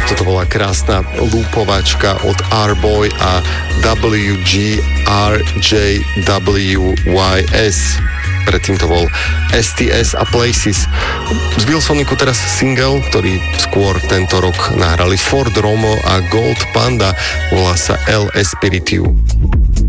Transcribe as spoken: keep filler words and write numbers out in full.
toto bola krásna lúpovačka od R-Boy a W G R J W Y S. Predtým to bol S T S a Places. Z Wilsoniku teraz single, ktorý skôr tento rok nahrali Ford Romo a Gold Panda, volá sa El Espiritu.